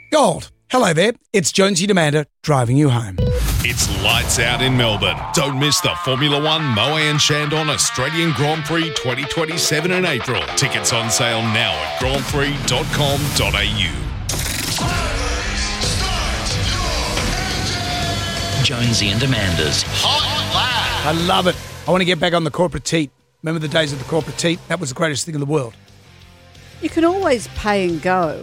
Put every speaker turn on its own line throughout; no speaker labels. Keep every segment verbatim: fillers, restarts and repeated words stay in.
Gold. Hello there. It's Jonesy Demander driving you home.
It's lights out in Melbourne. Don't miss the Formula One Moe and Chandon Australian Grand Prix twenty twenty-seven in April. Tickets on sale now at grand prix dot com dot a u.
Jonesy and Amanda's Hot Lap.
I love it. I want to get back on the corporate teat. Remember the days of the corporate teat? That was the greatest thing in the world.
You can always pay and go.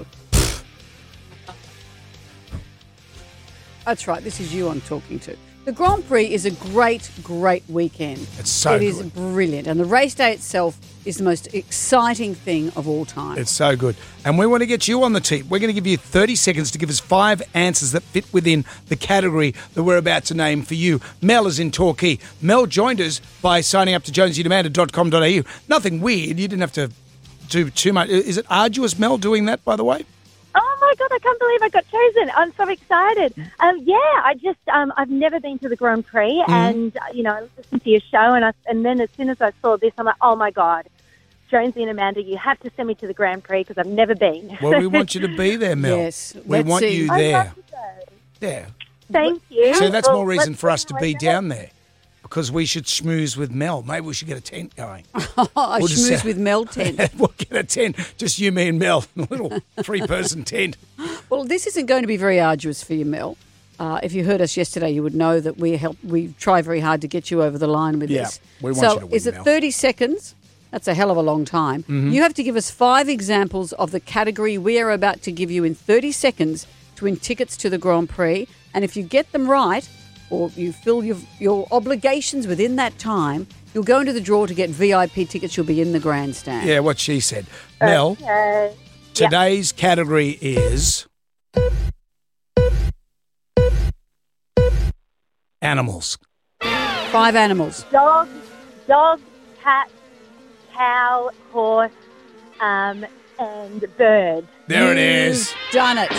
That's right. This is you I'm talking to. The Grand Prix is a great, great weekend.
It's so
It
good.
is brilliant. And the race day itself is the most exciting thing of all time.
It's so good. And we want to get you on the teat. We're going to give you thirty seconds to give us five answers that fit within the category that we're about to name for you. Mel is in Torquay. Mel joined us by signing up to jonesy demander dot com dot a u. Nothing weird. You didn't have to do too much. Is it arduous, Mel, doing that, by the way?
Oh my God, I can't believe I got chosen. I'm so excited. Um, yeah, I just, um, I've never been to the Grand Prix
Mm-hmm.
and, uh, you know, I listened to your show and I, and then as soon as I saw this, I'm like, oh my God, Jonesy and Amanda, you have to send me to the Grand Prix because I've never been.
Well, we want you to be there, Mel.
Yes,
We
let's
want
see.
you
I'd
there.
love to go.
Yeah.
Thank you.
So that's
Well,
more reason
let's
for us to
see
be
how it
down there. Because we should schmooze with Mel. Maybe we should get a tent going.
Oh, I
We'll just
schmooze
say-
with Mel tent.
We'll get a tent. Just you, me and Mel. A little three-person tent.
Well, this isn't going to be very arduous for you, Mel. Uh, if you heard us yesterday, you would know that we help. We try very hard to get you over the line with
Yeah,
this.
we want
so
you to win,
is it
Mel.
thirty seconds? That's a hell of a long time.
Mm-hmm.
You have to give us five examples of the category we are about to give you in thirty seconds to win tickets to the Grand Prix. And if you get them right, or you fill your, your obligations within that time, you'll go into the draw to get V I P tickets. You'll be in the grandstand.
Yeah, what she said. Mel,
Okay.
today's category is animals.
Five animals.
Dog, dog, cat, cow, horse, um, and bird.
There it is.
Done it.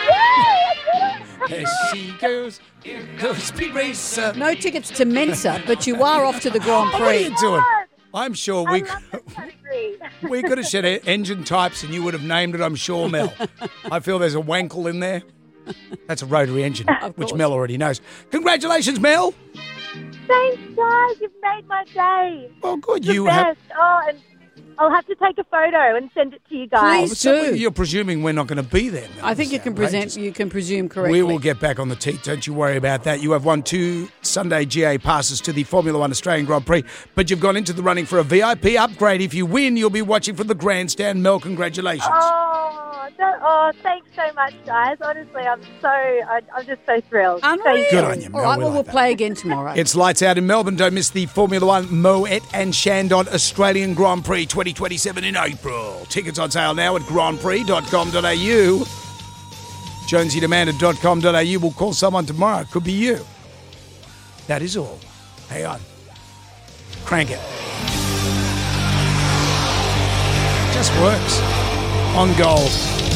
There she goes. Here goes Speed Racer.
No tickets to Mensa, but you are off to the Grand
What are you
Prix.
doing? I'm sure
I
we
love
could,
this country.
we could have said engine types and you would have named it, I'm sure, Mel. I feel there's a wankle in there. That's a rotary engine, which
course.
Mel already knows. Congratulations, Mel.
Thanks, guys. You've made my day.
Well, good.
The
You have.
best. Oh, and I'll have to take a photo and send it to you guys.
Please.
So
do.
You're presuming we're not going to be there, Mel.
I think you can present. You can presume correctly.
We will get back on the teat. Don't you worry about that. You have won two Sunday G A passes to the Formula One Australian Grand Prix, but you've gone into the running for a V I P upgrade. If you win, you'll be watching from the grandstand. Mel, congratulations.
Oh, that, oh, thanks so much, guys. Honestly, I'm so, I, I'm just so thrilled.
Unreal.
Thank
Good on you, Mel.
All right,
We
well,
like
we'll
that.
play again tomorrow.
It's lights out in Melbourne. Don't miss the Formula One Moet and Chandon Australian Grand Prix twenty twenty-seven in April. Tickets on sale now at grand prix dot com dot a u. jonesy demander dot com dot a u. We'll call someone tomorrow. It could be you. That is all. Hang on. Crank it. Just works. On gold.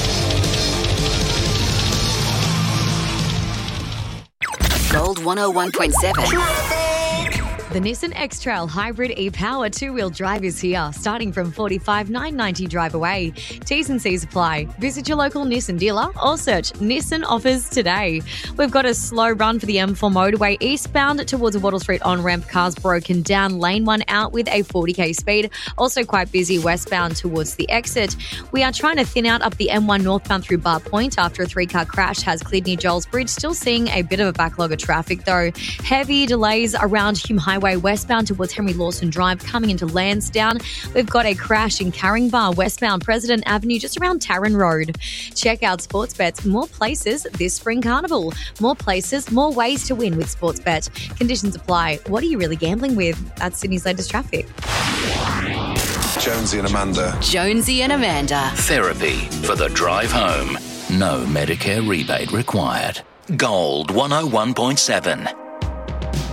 Gold one oh one point seven.
The Nissan X-Trail Hybrid e-Power two-wheel drive is here, starting from forty-five thousand nine hundred ninety dollars drive away. T's and C's apply. Visit your local Nissan dealer or search Nissan offers today. We've got a slow run for the M four motorway eastbound towards Wattle Street on-ramp. Cars broken down. Lane one out with a forty k speed. Also quite busy westbound towards the exit. We are trying to thin out up the M one northbound through Bar Point after a three-car crash has cleared near Joel's Bridge. Still seeing a bit of a backlog of traffic though. Heavy delays around Hume Highway westbound towards Henry Lawson Drive coming into Lansdowne. We've got a crash in Caringbah westbound President Avenue just around Tarrant Road. Check out Sportsbet's more places this spring carnival. More places, more ways to win with Sportsbet. Conditions apply. What are you really gambling with? That's Sydney's latest traffic.
Jonesy and Amanda.
Jonesy and Amanda.
Therapy for the drive home. No Medicare rebate required. Gold one oh one point seven.